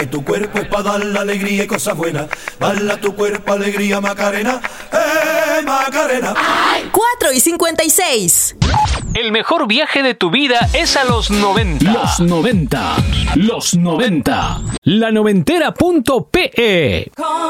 Tu cuerpo es para dar la alegría y cosas buenas. Bala tu cuerpo, alegría, Macarena. Macarena. 4:56. El mejor viaje de tu vida es a los 90. Los 90. Los 90. La noventera.pe